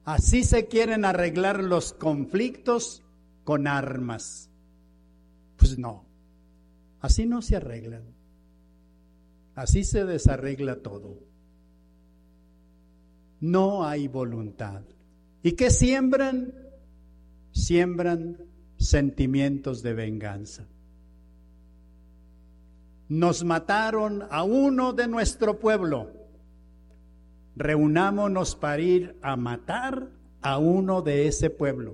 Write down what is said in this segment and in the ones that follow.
Así se quieren arreglar los conflictos con armas. Pues no, así no se arreglan. Así se desarregla todo. No hay voluntad. ¿Y qué siembran? Siembran sentimientos de venganza. Nos mataron a uno de nuestro pueblo. Reunámonos para ir a matar a uno de ese pueblo.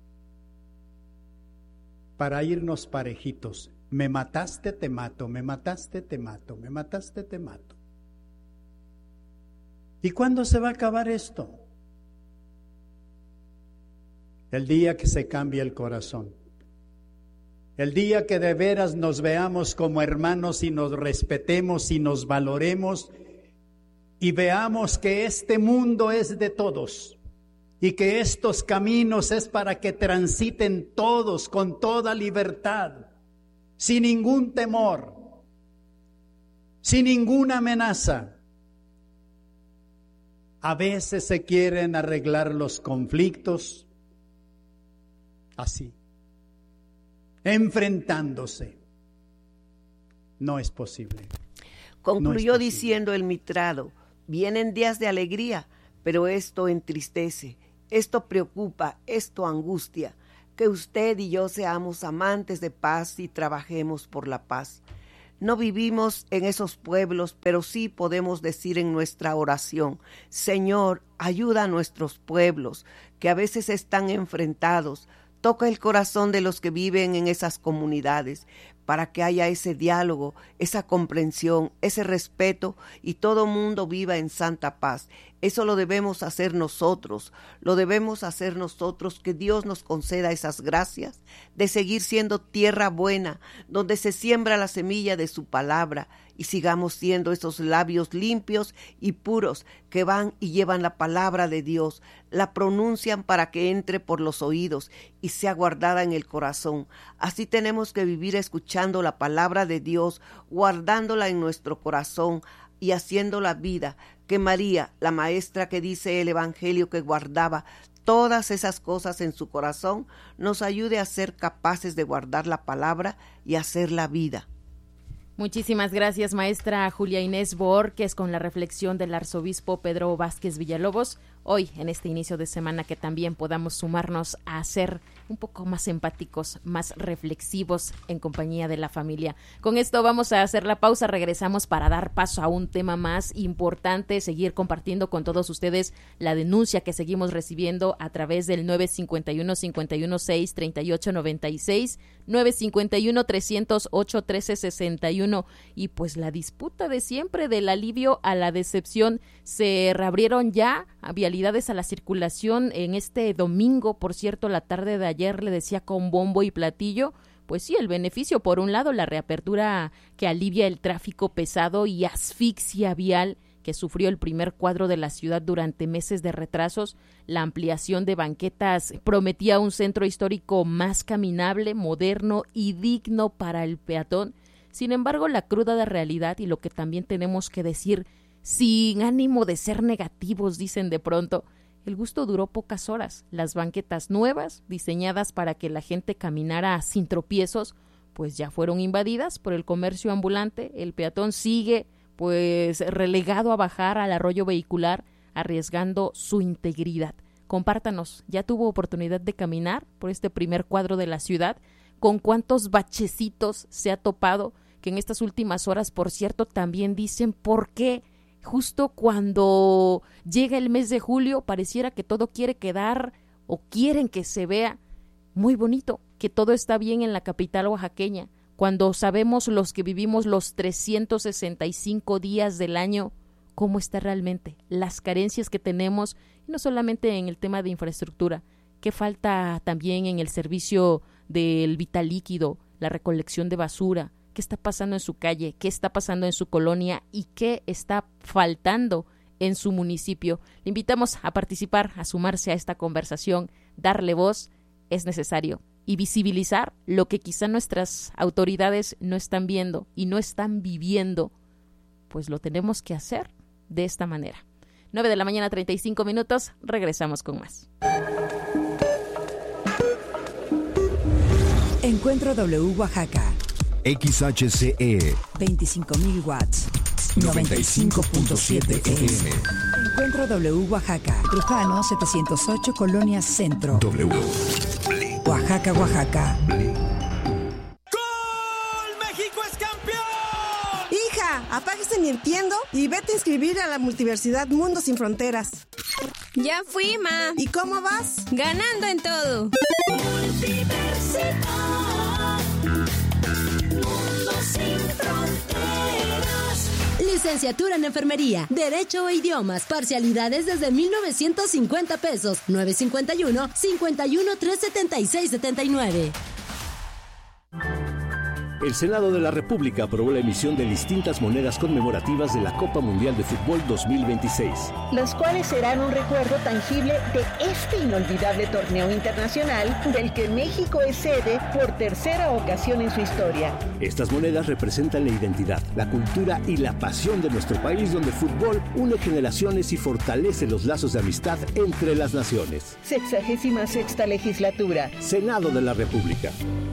Para irnos parejitos. Me mataste, te mato, me mataste, te mato, me mataste, te mato. ¿Y cuándo se va a acabar esto? El día que se cambie el corazón. El día que de veras nos veamos como hermanos y nos respetemos y nos valoremos y veamos que este mundo es de todos y que estos caminos es para que transiten todos con toda libertad, sin ningún temor, sin ninguna amenaza. A veces se quieren arreglar los conflictos así, enfrentándose. No es posible. Concluyó diciendo el mitrado: vienen días de alegría, pero esto entristece, esto preocupa, esto angustia. Que usted y yo seamos amantes de paz y trabajemos por la paz. No vivimos en esos pueblos, pero sí podemos decir en nuestra oración: Señor, ayuda a nuestros pueblos, que a veces están enfrentados. Toca el corazón de los que viven en esas comunidades, para que haya ese diálogo, esa comprensión, ese respeto y todo mundo viva en santa paz. Eso lo debemos hacer nosotros, que Dios nos conceda esas gracias de seguir siendo tierra buena, donde se siembra la semilla de su palabra, y sigamos siendo esos labios limpios y puros que van y llevan la palabra de Dios, la pronuncian para que entre por los oídos y sea guardada en el corazón. Así tenemos que vivir escuchando la palabra de Dios, guardándola en nuestro corazón y haciendo la vida. Que María, la maestra que dice el Evangelio que guardaba todas esas cosas en su corazón, nos ayude a ser capaces de guardar la palabra y hacer la vida. Muchísimas gracias, maestra Julia Inés Borges, con la reflexión del arzobispo Pedro Vázquez Villalobos. Hoy, en este inicio de semana, que también podamos sumarnos a ser un poco más empáticos, más reflexivos en compañía de la familia. Con esto vamos a hacer la pausa, regresamos para dar paso a un tema más importante, seguir compartiendo con todos ustedes la denuncia que seguimos recibiendo a través del 951-516-3896, 951-308-1361, y pues la disputa de siempre del alivio a la decepción. Se reabrieron ya vialidades a la circulación en este domingo. Por cierto, la tarde de ayer le decía con bombo y platillo. Pues sí, el beneficio, por un lado, la reapertura que alivia el tráfico pesado y asfixia vial que sufrió el primer cuadro de la ciudad durante meses de retrasos. La ampliación de banquetas prometía un centro histórico más caminable, moderno y digno para el peatón. Sin embargo, la cruda de realidad, y lo que también tenemos que decir, sin ánimo de ser negativos, dicen de pronto, el gusto duró pocas horas. Las banquetas nuevas, diseñadas para que la gente caminara sin tropiezos, pues ya fueron invadidas por el comercio ambulante. El peatón sigue pues relegado a bajar al arroyo vehicular, arriesgando su integridad. Compártanos, ¿ya tuvo oportunidad de caminar por este primer cuadro de la ciudad? ¿Con cuántos bachecitos se ha topado? Que en estas últimas horas, por cierto, también dicen por qué justo cuando llega el mes de julio pareciera que todo quiere quedar o quieren que se vea muy bonito, que todo está bien en la capital oaxaqueña, cuando sabemos los que vivimos los 365 días del año cómo está realmente, las carencias que tenemos, y no solamente en el tema de infraestructura, que falta también en el servicio del vital líquido, la recolección de basura, qué está pasando en su calle, qué está pasando en su colonia y qué está faltando en su municipio. Le invitamos a participar, a sumarse a esta conversación, darle voz, es necesario, y visibilizar lo que quizá nuestras autoridades no están viendo y no están viviendo, pues lo tenemos que hacer de esta manera. 9:35 a.m. Regresamos con más. Encuentro W Oaxaca. XHCE 25,000 watts. 95.7 FM. Encuentro W Oaxaca. Trujano 708 Colonia Centro. W. Oaxaca, Oaxaca. Apague ese Nintendo y vete a inscribir a la Multiversidad Mundo Sin Fronteras. Ya fui, ma. ¿Y cómo vas? Ganando en todo. Multiversidad Mundo Sin Fronteras. Licenciatura en Enfermería, Derecho e Idiomas, parcialidades desde 1,950 pesos, 951-51-376-79. El Senado de la República aprobó la emisión de distintas monedas conmemorativas de la Copa Mundial de Fútbol 2026. Las cuales serán un recuerdo tangible de este inolvidable torneo internacional del que México es sede por tercera ocasión en su historia. Estas monedas representan la identidad, la cultura y la pasión de nuestro país, donde el fútbol une generaciones y fortalece los lazos de amistad entre las naciones. 66ª legislatura. Senado de la República.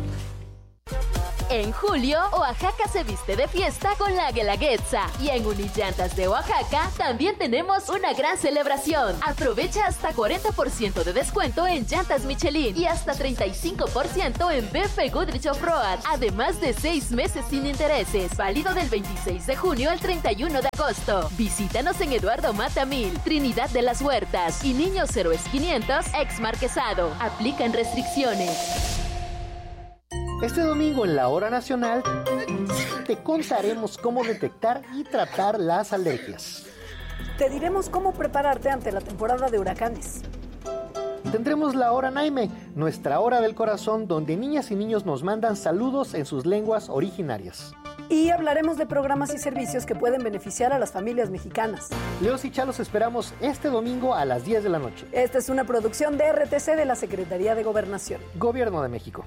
En julio, Oaxaca se viste de fiesta con la Guelaguetza. Y en Unillantas de Oaxaca también tenemos una gran celebración. Aprovecha hasta 40% de descuento en llantas Michelin y hasta 35% en BF Goodrich Off-Road. Además de 6 meses sin intereses. Válido del 26 de junio al 31 de agosto. Visítanos en Eduardo Mata 1000, Trinidad de las Huertas y Niños Héroes 500, ex Marquesado. Aplican restricciones. Este domingo en la Hora Nacional te contaremos cómo detectar y tratar las alergias. Te diremos cómo prepararte ante la temporada de huracanes. Tendremos la Hora Naime, nuestra hora del corazón, donde niñas y niños nos mandan saludos en sus lenguas originarias. Y hablaremos de programas y servicios que pueden beneficiar a las familias mexicanas. Leos y Chalos esperamos este domingo a las 10 de la noche. Esta es una producción de RTC de la Secretaría de Gobernación. Gobierno de México.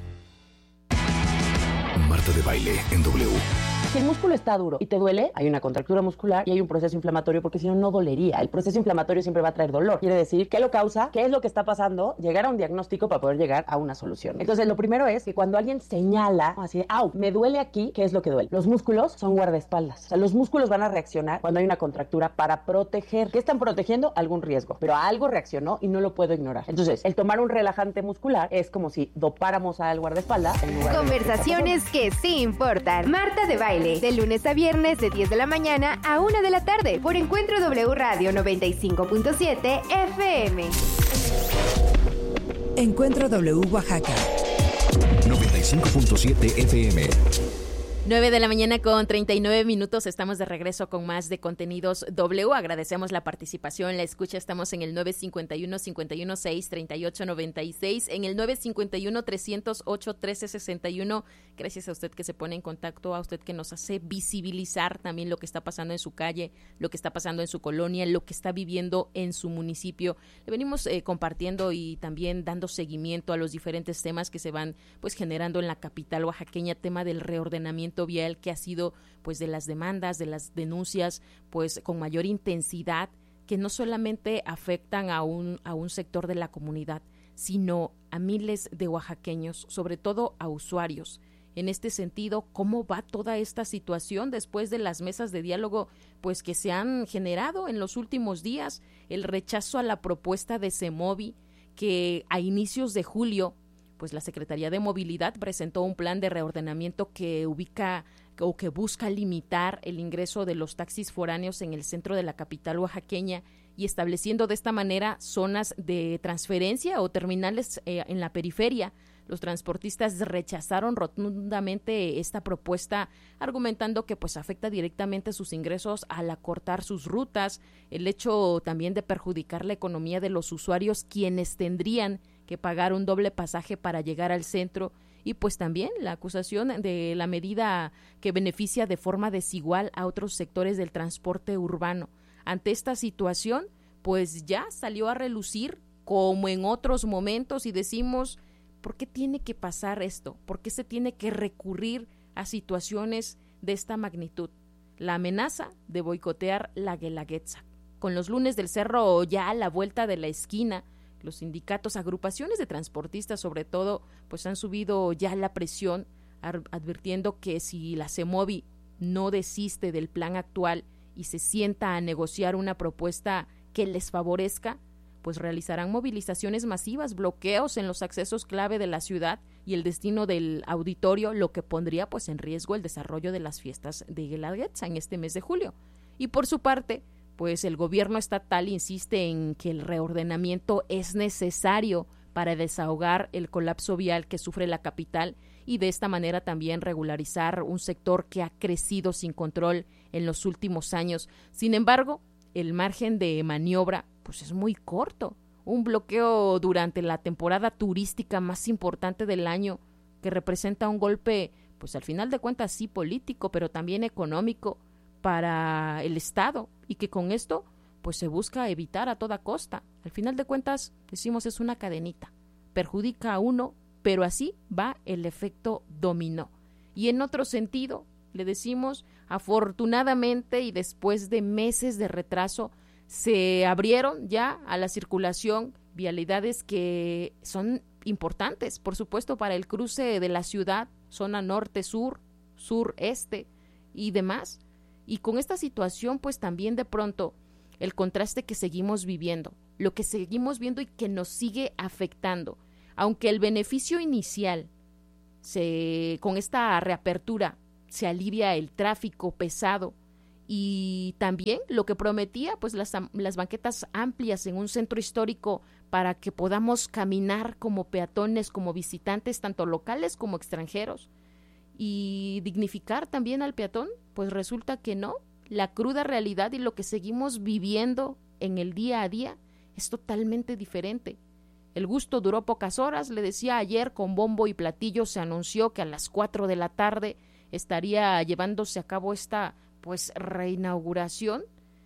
Marta de Baile en W. Si el músculo está duro y te duele, hay una contractura muscular y hay un proceso inflamatorio, porque si no, no dolería. El proceso inflamatorio siempre va a traer dolor. Quiere decir, ¿qué lo causa? ¿Qué es lo que está pasando? Llegar a un diagnóstico para poder llegar a una solución. Entonces, lo primero es que cuando alguien señala, así de, ¡au! Me duele aquí, ¿qué es lo que duele? Los músculos son guardaespaldas. O sea, los músculos van a reaccionar cuando hay una contractura para proteger. ¿Qué están protegiendo? Algún riesgo. Pero algo reaccionó y no lo puedo ignorar. Entonces, el tomar un relajante muscular es como si dopáramos al guardaespaldas en lugar Conversaciones que sí importan. Marta de Baile, de lunes a viernes de 10 de la mañana a 1 de la tarde por Encuentro W Radio 95.7 FM. Encuentro W Oaxaca 95.7 FM. 9:39 a.m. Estamos de regreso con más de Contenidos W. Agradecemos la participación, la escucha. Estamos en el 951-516-3896, en el 951-308-1361. Gracias a usted que se pone en contacto, a usted que nos hace visibilizar también lo que está pasando en su calle, lo que está pasando en su colonia, lo que está viviendo en su municipio. Le venimos compartiendo y también dando seguimiento a los diferentes temas que se van pues generando en la capital oaxaqueña, tema del reordenamiento vial, que ha sido pues de las demandas, de las denuncias pues con mayor intensidad, que no solamente afectan a un sector de la comunidad, sino a miles de oaxaqueños, sobre todo a usuarios. En este sentido, ¿cómo va toda esta situación después de las mesas de diálogo pues que se han generado en los últimos días? El rechazo a la propuesta de CEMOVI, que a inicios de julio pues la Secretaría de Movilidad presentó un plan de reordenamiento que ubica o que busca limitar el ingreso de los taxis foráneos en el centro de la capital oaxaqueña y estableciendo de esta manera zonas de transferencia o terminales en la periferia. Los transportistas rechazaron rotundamente esta propuesta, argumentando que pues afecta directamente sus ingresos al acortar sus rutas, el hecho también de perjudicar la economía de los usuarios, quienes tendrían que pagar un doble pasaje para llegar al centro, y pues también la acusación de la medida que beneficia de forma desigual a otros sectores del transporte urbano. Ante esta situación, pues ya salió a relucir, como en otros momentos, y decimos, ¿por qué tiene que pasar esto? ¿Por qué se tiene que recurrir a situaciones de esta magnitud? La amenaza de boicotear la Guelaguetza. con los lunes del cerro ya a la vuelta de la esquina, los sindicatos, agrupaciones de transportistas sobre todo, pues han subido ya la presión, advirtiendo que si la CEMOVI no desiste del plan actual y se sienta a negociar una propuesta que les favorezca, pues realizarán movilizaciones masivas, bloqueos en los accesos clave de la ciudad y el destino del auditorio, lo que pondría pues en riesgo el desarrollo de las fiestas de Guelaguetza en este mes de julio. Y por su parte, pues el gobierno estatal insiste en que el reordenamiento es necesario para desahogar el colapso vial que sufre la capital y de esta manera también regularizar un sector que ha crecido sin control en los últimos años. Sin embargo, el margen de maniobra pues es muy corto. Un bloqueo durante la temporada turística más importante del año, que representa un golpe, pues al final de cuentas sí político, pero también económico para el Estado, y que con esto pues se busca evitar a toda costa. Al final de cuentas, decimos, es una cadenita. Perjudica a uno, pero así va el efecto dominó. Y en otro sentido, le decimos, afortunadamente y después de meses de retraso, se abrieron ya a la circulación vialidades que son importantes, por supuesto, para el cruce de la ciudad, zona norte-sur, sur-este y demás. Y con esta situación, pues también de pronto el contraste que seguimos viviendo, lo que seguimos viendo y que nos sigue afectando, aunque el beneficio inicial, con esta reapertura, se alivia el tráfico pesado y también lo que prometía, pues las banquetas amplias en un centro histórico para que podamos caminar como peatones, como visitantes, tanto locales como extranjeros, y dignificar también al peatón, pues resulta que no. La cruda realidad y lo que seguimos viviendo en el día a día es totalmente diferente. El gusto duró pocas horas, le decía ayer, con bombo y platillo se anunció que a las 4 de la tarde estaría llevándose a cabo esta pues reinauguración.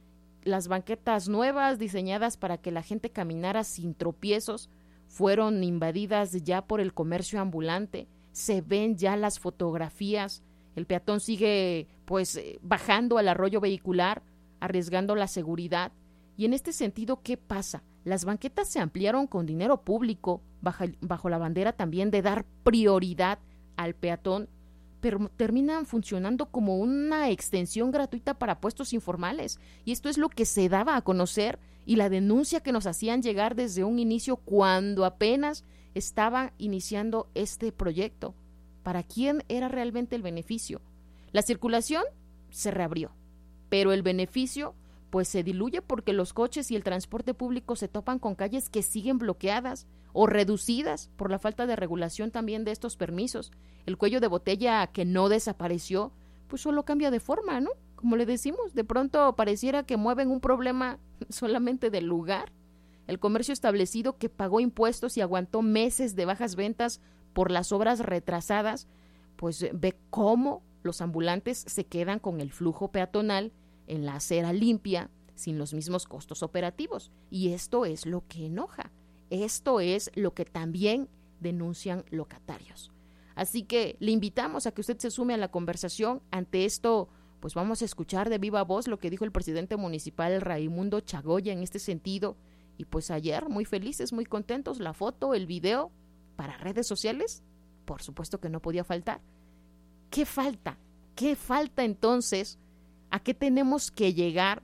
Las banquetas nuevas diseñadas para que la gente caminara sin tropiezos fueron invadidas ya por el comercio ambulante. Se ven ya las fotografías, el peatón sigue pues bajando al arroyo vehicular, arriesgando la seguridad. Y en este sentido, ¿qué pasa? Las banquetas se ampliaron con dinero público, bajo la bandera también de dar prioridad al peatón, pero terminan funcionando como una extensión gratuita para puestos informales. Y esto es lo que se daba a conocer y la denuncia que nos hacían llegar desde un inicio cuando apenas estaba iniciando este proyecto. ¿Para quién era realmente el beneficio? La circulación se reabrió, pero el beneficio pues se diluye porque los coches y el transporte público se topan con calles que siguen bloqueadas o reducidas por la falta de regulación también de estos permisos. El cuello de botella que no desapareció, pues solo cambia de forma, ¿no? Como le decimos, de pronto pareciera que mueven un problema solamente del lugar. El comercio establecido que pagó impuestos y aguantó meses de bajas ventas por las obras retrasadas, pues ve cómo los ambulantes se quedan con el flujo peatonal en la acera limpia, sin los mismos costos operativos. Y esto es lo que enoja. Esto es lo que también denuncian locatarios. Así que le invitamos a que usted se sume a la conversación. Ante esto, pues vamos a escuchar de viva voz lo que dijo el presidente municipal Raimundo Chagoya en este sentido. Y pues ayer, muy felices, muy contentos, la foto, el video para redes sociales, por supuesto que no podía faltar. ¿Qué falta? ¿Qué falta entonces? ¿A qué tenemos que llegar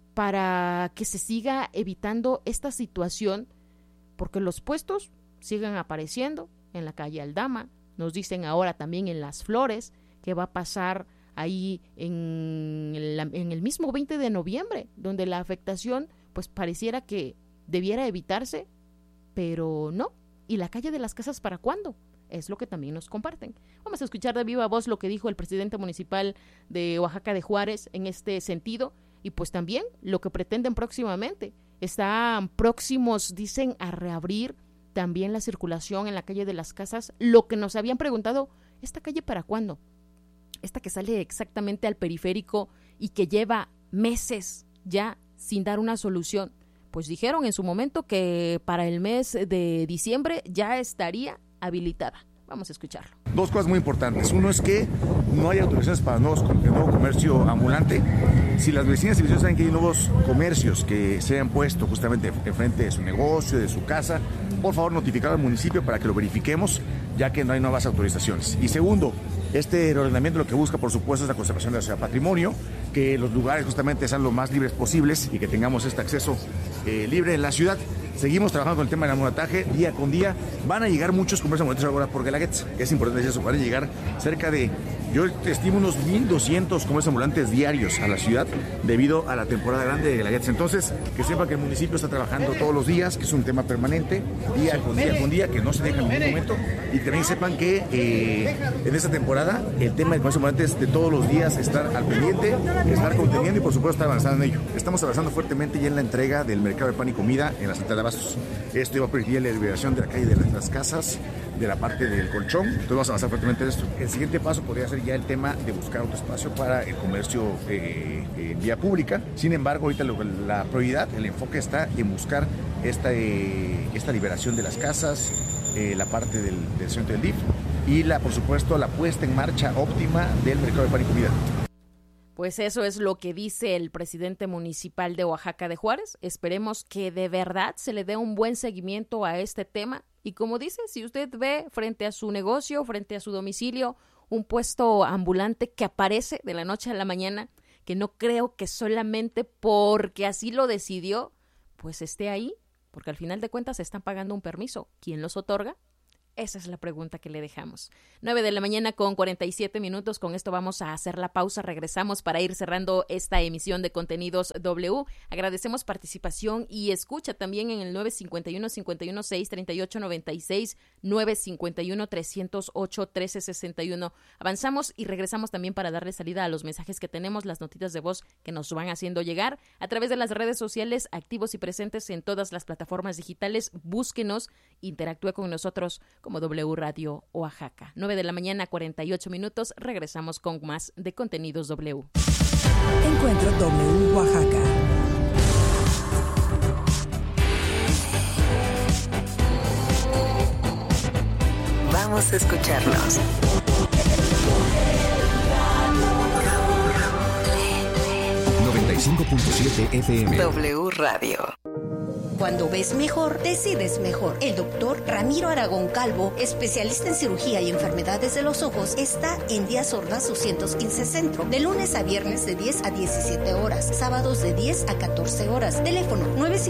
para que se siga evitando esta situación? Porque los puestos siguen apareciendo en la calle Aldama, nos dicen ahora también en Las Flores, que va a pasar ahí en el mismo 20 de noviembre, donde la afectación pues pareciera que debiera evitarse, pero no. ¿Y la calle de las Casas para cuándo? Es lo que también nos comparten. Vamos a escuchar de viva voz lo que dijo el presidente municipal de Oaxaca de Juárez en este sentido, y pues también lo que pretenden próximamente. Están próximos, dicen, a reabrir también la circulación en la calle de las Casas. Lo que nos habían preguntado, ¿esta calle para cuándo? Esta que sale exactamente al periférico y que lleva meses ya sin dar una solución. Pues dijeron en su momento que para el mes de diciembre ya estaría habilitada. Vamos a escucharlo. Dos cosas muy importantes. Uno es que no hay autorizaciones para nuevo comercio ambulante. Si las vecinas y vecinos saben que hay nuevos comercios que se han puesto justamente enfrente de su negocio, de su casa, por favor notificar al municipio para que lo verifiquemos, ya que no hay nuevas autorizaciones. Y segundo, este reordenamiento lo que busca, por supuesto, es la conservación de nuestro patrimonio, que los lugares justamente sean lo más libres posibles y que tengamos este acceso libre en la ciudad. Seguimos trabajando con el tema del ambulantaje día con día. Van a llegar muchos comercios ambulantes ahora por Guelaguetza, que es importante decir eso. Van a llegar cerca de, yo estimo, unos 1,200 comercios ambulantes diarios a la ciudad debido a la temporada grande de Guelaguetza. Entonces, que sepan que el municipio está trabajando todos los días, que es un tema permanente, día con día, que no se deja en ningún momento. Y también sepan que en esta temporada el tema de comercios ambulantes de todos los días estar al pendiente, estar conteniendo y por supuesto estar avanzando en ello. Estamos avanzando fuertemente ya en la entrega del mercado de pan y comida en la Santa de Abastos. Esto va a permitir la liberación de la calle de las casas, de la parte del colchón. Entonces vamos a avanzar fuertemente en esto. El siguiente paso podría ser ya el tema de buscar otro espacio para el comercio en vía pública. Sin embargo, ahorita la prioridad, el enfoque está en buscar esta liberación de las casas, la parte del centro del DIF y por supuesto la puesta en marcha óptima del mercado de pan y comida. Pues eso es lo que dice el presidente municipal de Oaxaca de Juárez. Esperemos que de verdad se le dé un buen seguimiento a este tema. Y como dice, si usted ve frente a su negocio, frente a su domicilio, un puesto ambulante que aparece de la noche a la mañana, que no creo que solamente porque así lo decidió, pues esté ahí, porque al final de cuentas se están pagando un permiso. ¿Quién los otorga? Esa es la pregunta que le dejamos. 9:47 a.m. Con esto vamos a hacer la pausa. Regresamos para ir cerrando esta emisión de Contenidos W. Agradecemos participación y escucha también en el 951-516-3896, 951-308-1361. Avanzamos y regresamos también para darle salida a los mensajes que tenemos, las notitas de voz que nos van haciendo llegar a través de las redes sociales, activos y presentes en todas las plataformas digitales. Búsquenos, interactúe con nosotros como W Radio Oaxaca. 9:48 a.m. Regresamos con más de Contenidos W. Encuentro W Oaxaca. Vamos a escucharnos. 95.7 FM. W Radio. Cuando ves mejor, decides mejor. El doctor Ramiro Aragón Calvo, especialista en cirugía y enfermedades de los ojos, está en Díaz Ordaz 215 Centro, de lunes a viernes de 10 a 17 horas, sábados de 10 a 14 horas. Teléfono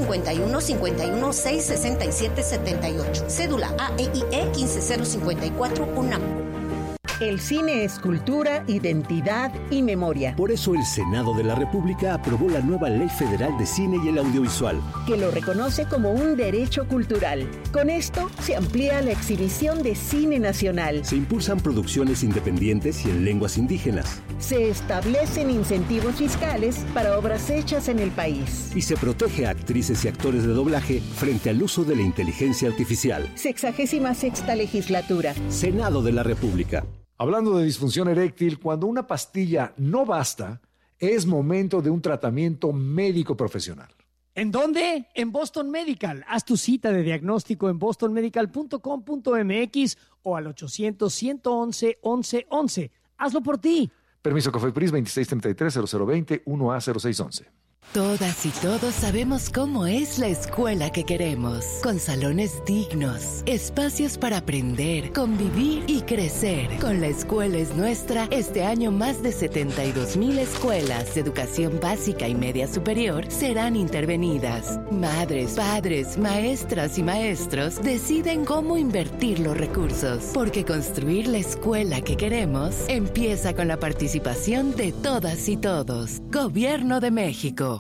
951-51-667-78. Cédula AEIE 15054 UNAM. El cine es cultura, identidad y memoria. Por eso el Senado de la República aprobó la nueva Ley Federal de Cine y el Audiovisual, que lo reconoce como un derecho cultural. Con esto se amplía la exhibición de cine nacional. Se impulsan producciones independientes y en lenguas indígenas. Se establecen incentivos fiscales para obras hechas en el país. Y se protege a actrices y actores de doblaje frente al uso de la inteligencia artificial. 66ª legislatura. Senado de la República. Hablando de disfunción eréctil, cuando una pastilla no basta, es momento de un tratamiento médico profesional. ¿En dónde? En Boston Medical. Haz tu cita de diagnóstico en bostonmedical.com.mx o al 800-111-1111. Hazlo por ti. Permiso COFEPRIS 2633-0020 1A0611. Todas y todos sabemos cómo es la escuela que queremos, con salones dignos, espacios para aprender, convivir y crecer. Con La Escuela es Nuestra, este año más de 72,000 escuelas de educación básica y media superior serán intervenidas. Madres, padres, maestras y maestros deciden cómo invertir los recursos, porque construir la escuela que queremos empieza con la participación de todas y todos. Gobierno de México.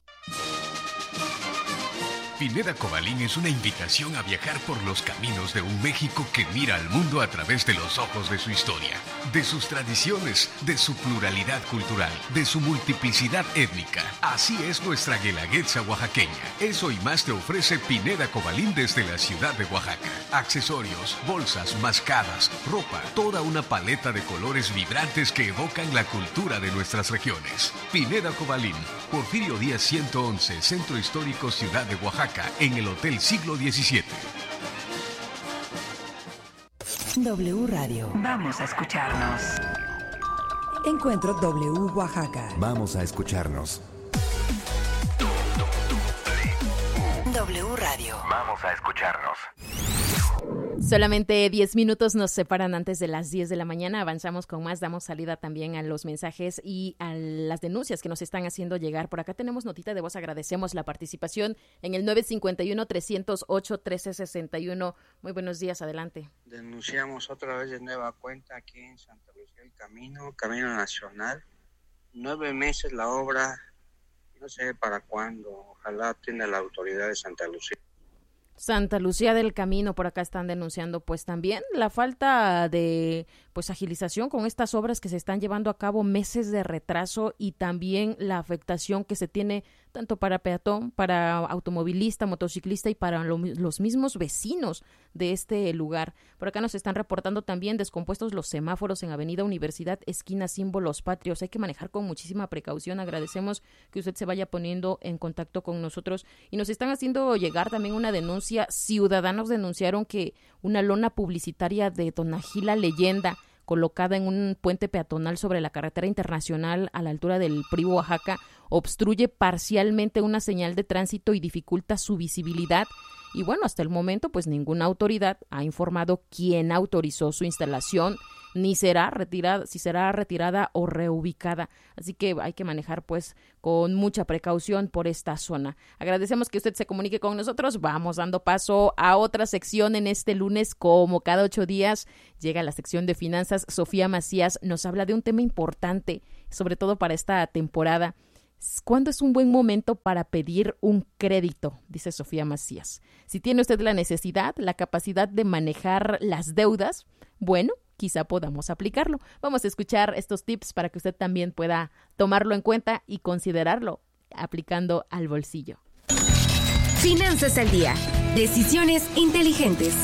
Pineda Cobalín es una invitación a viajar por los caminos de un México que mira al mundo a través de los ojos de su historia, de sus tradiciones, de su pluralidad cultural, de su multiplicidad étnica. Así es nuestra guelaguetza oaxaqueña. Eso y más te ofrece Pineda Cobalín desde la ciudad de Oaxaca. Accesorios, bolsas, mascadas, ropa, toda una paleta de colores vibrantes que evocan la cultura de nuestras regiones. Pineda Cobalín, Porfirio Díaz 111, Centro Histórico Ciudad de Oaxaca, en el Hotel Siglo XVII. W Radio. Vamos a escucharnos. Encuentro W Oaxaca. Vamos a escucharnos. W Radio. Vamos a escucharnos. Solamente 10 minutos nos separan antes de las 10 de la mañana. Avanzamos con más, damos salida también a los mensajes y a las denuncias que nos están haciendo llegar. Por acá tenemos notita de voz, agradecemos la participación en el 951-308-1361. Muy buenos días, adelante. Denunciamos otra vez de nueva cuenta aquí en Santa Lucía del Camino Nacional. 9 meses la obra, no sé para cuándo, ojalá atienda la autoridad de Santa Lucía. Santa Lucía del Camino, por acá están denunciando pues también la falta de pues agilización con estas obras que se están llevando a cabo, meses de retraso y también la afectación que se tiene tanto para peatón, para automovilista, motociclista y para los mismos vecinos de este lugar. Por acá nos están reportando también descompuestos los semáforos en Avenida Universidad, esquina Símbolos Patrios. Hay que manejar con muchísima precaución. Agradecemos que usted se vaya poniendo en contacto con nosotros y nos están haciendo llegar también una denuncia. Ciudadanos denunciaron que una lona publicitaria de Tonajila Leyenda colocada en un puente peatonal sobre la carretera internacional a la altura del PRI Oaxaca obstruye parcialmente una señal de tránsito y dificulta su visibilidad. Y bueno, hasta el momento pues ninguna autoridad ha informado quién autorizó su instalación, ni será retirada, si será retirada o reubicada. Así que hay que manejar pues con mucha precaución por esta zona. Agradecemos que usted se comunique con nosotros. Vamos dando paso a otra sección en este lunes. Como cada 8 días llega la sección de finanzas. Sofía Macías nos habla de un tema importante, sobre todo para esta temporada. ¿Cuándo es un buen momento para pedir un crédito? Dice Sofía Macías. Si tiene usted la necesidad, la capacidad de manejar las deudas, bueno, quizá podamos aplicarlo. Vamos a escuchar estos tips para que usted también pueda tomarlo en cuenta y considerarlo aplicando al bolsillo. Finanzas al día. Decisiones inteligentes.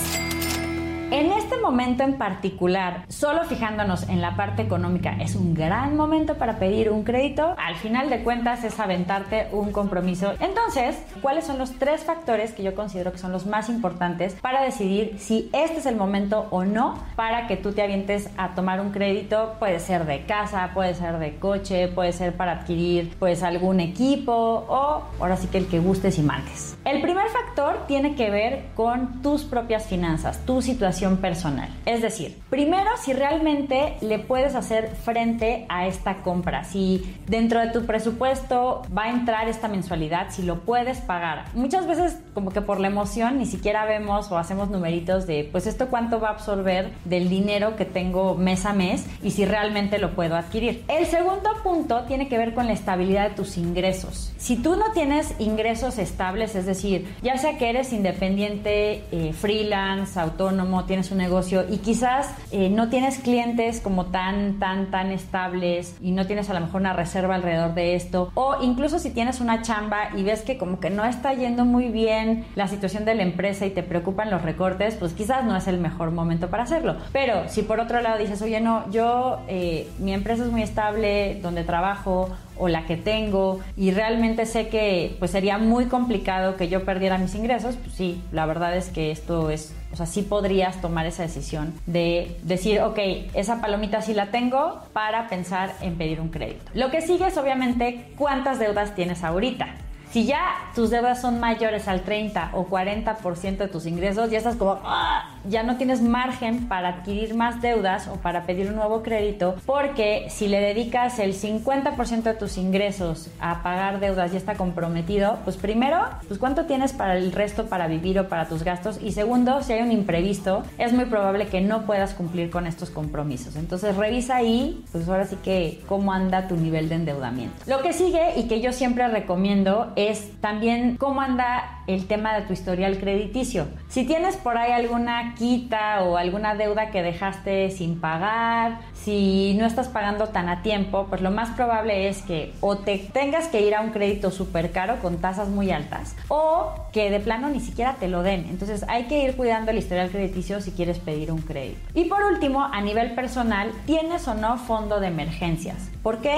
En este momento en particular, solo fijándonos en la parte económica, ¿es un gran momento para pedir un crédito? Al final de cuentas es aventarte un compromiso. Entonces, ¿cuáles son los 3 factores que yo considero que son los más importantes para decidir si este es el momento o no para que tú te avientes a tomar un crédito? Puede ser de casa, puede ser de coche, puede ser para adquirir pues algún equipo o ahora sí que el que gustes y mandes. El primer factor tiene que ver con tus propias finanzas, tu situación personal. Es decir, primero, si realmente le puedes hacer frente a esta compra, si dentro de tu presupuesto va a entrar esta mensualidad, si lo puedes pagar. Muchas veces como que por la emoción ni siquiera vemos o hacemos numeritos de pues esto cuánto va a absorber del dinero que tengo mes a mes y si realmente lo puedo adquirir. El segundo punto tiene que ver con la estabilidad de tus ingresos. Si tú no tienes ingresos estables, es decir, ya sea que eres independiente, freelance, autónomo, tienes un negocio y quizás no tienes clientes como tan estables y no tienes a lo mejor una reserva alrededor de esto, o incluso si tienes una chamba y ves que como que no está yendo muy bien la situación de la empresa y te preocupan los recortes, pues quizás no es el mejor momento para hacerlo. Pero si por otro lado dices, oye, no, yo mi empresa es muy estable donde trabajo o la que tengo y realmente sé que pues sería muy complicado que yo perdiera mis ingresos, pues sí, la verdad es que esto es, o sea, sí podrías tomar esa decisión de decir, ok, esa palomita sí la tengo para pensar en pedir un crédito. Lo que sigue es obviamente cuántas deudas tienes ahorita. Si ya tus deudas son mayores al 30 o 40% de tus ingresos, ya estás como, ya no tienes margen para adquirir más deudas o para pedir un nuevo crédito, porque si le dedicas el 50% de tus ingresos a pagar deudas y está comprometido, pues primero, pues cuánto tienes para el resto para vivir o para tus gastos, y segundo, si hay un imprevisto, es muy probable que no puedas cumplir con estos compromisos. Entonces revisa ahí, pues ahora sí que cómo anda tu nivel de endeudamiento. Lo que sigue y que yo siempre recomiendo es también cómo anda el tema de tu historial crediticio. Si tienes por ahí alguna quita o alguna deuda que dejaste sin pagar, si no estás pagando tan a tiempo, pues lo más probable es que o te tengas que ir a un crédito súper caro con tasas muy altas o que de plano ni siquiera te lo den. Entonces hay que ir cuidando el historial crediticio si quieres pedir un crédito. Y por último, a nivel personal, ¿tienes o no fondo de emergencias? ¿Por qué?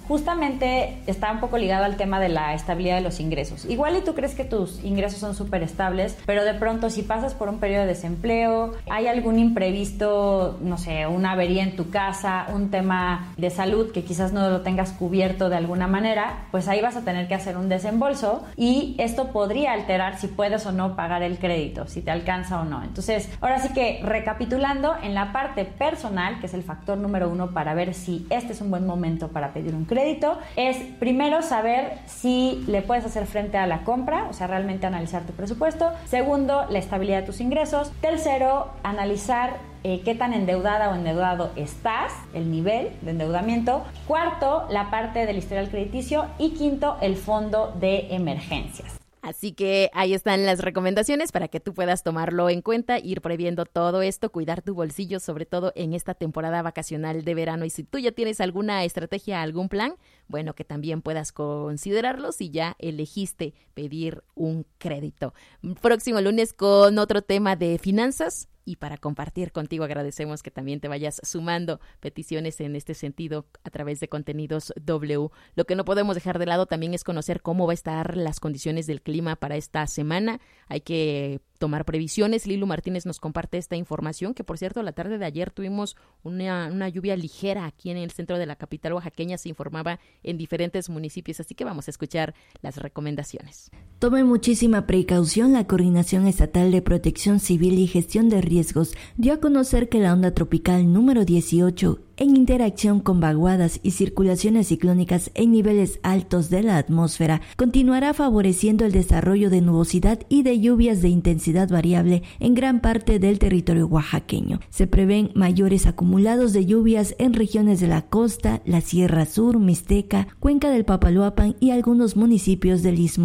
justamente está un poco ligado al tema de la estabilidad de los ingresos. Igual y tú crees que tus ingresos son súper estables, pero de pronto si pasas por un periodo de desempleo, hay algún imprevisto, no sé, una avería en tu casa, un tema de salud que quizás no lo tengas cubierto de alguna manera, pues ahí vas a tener que hacer un desembolso y esto podría alterar si puedes o no pagar el crédito, si te alcanza o no. Entonces, ahora sí que recapitulando, en la parte personal, que es el factor número 1 para ver si este es un buen momento para pedir un crédito, es primero saber si le puedes hacer frente a la compra, o sea, realmente analizar tu presupuesto. Segundo, la estabilidad de tus ingresos. Tercero, analizar qué tan endeudada o endeudado estás, el nivel de endeudamiento. Cuarto, la parte del historial crediticio. Y quinto, el fondo de emergencias. Así que ahí están las recomendaciones para que tú puedas tomarlo en cuenta, ir previendo todo esto, cuidar tu bolsillo, sobre todo en esta temporada vacacional de verano. Y si tú ya tienes alguna estrategia, algún plan, bueno, que también puedas considerarlo si ya elegiste pedir un crédito. Próximo lunes con otro tema de finanzas. Y para compartir contigo agradecemos que también te vayas sumando peticiones en este sentido a través de Contenidos W. Lo que no podemos dejar de lado también es conocer cómo va a estar las condiciones del clima para esta semana. Hay que tomar previsiones. Lilu Martínez nos comparte esta información, que por cierto la tarde de ayer tuvimos una lluvia ligera aquí en el centro de la capital oaxaqueña, se informaba en diferentes municipios, así que vamos a escuchar las recomendaciones. Tome muchísima precaución. La Coordinación Estatal de Protección Civil y Gestión de Riesgos dio a conocer que la onda tropical número 18, en interacción con vaguadas y circulaciones ciclónicas en niveles altos de la atmósfera, continuará favoreciendo el desarrollo de nubosidad y de lluvias de intensidad variable en gran parte del territorio oaxaqueño. Se prevén mayores acumulados de lluvias en regiones de la costa, la Sierra Sur, Mixteca, Cuenca del Papaloapan y algunos municipios del Istmo